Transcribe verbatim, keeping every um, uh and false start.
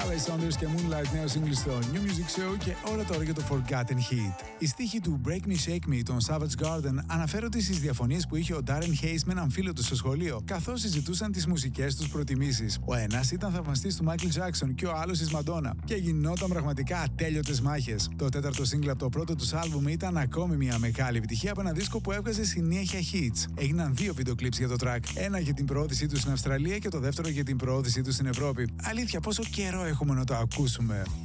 Carly Saunders και Moonlight, νέο single στο New Music Show και ώρα τώρα για το Forgotten Hit. Οι στίχοι του Break Me Shake Me των Savage Garden αναφέρονται στις διαφωνίες που είχε ο Darren Hayes με έναν φίλο του στο σχολείο, καθώς συζητούσαν τις μουσικές τους προτιμήσεις. Ο ένας ήταν θαυμαστής του Michael Jackson και ο άλλος της Madonna και γινόταν πραγματικά ατέλειωτες μάχες. Το τέταρτο single από το πρώτο τους άλμπουμ ήταν ακόμη μια μεγάλη επιτυχία από ένα δίσκο που έβγαζε συνέχεια hits. Έγιναν δύο βίντεο κλιπς για το track. Ένα για την προώθησή του στην Αυστραλία και το δεύτερο για την προώθησή του στην Ευρώπη. Αλήθεια, πόσο καιρό έχουμε να το ακούσουμε.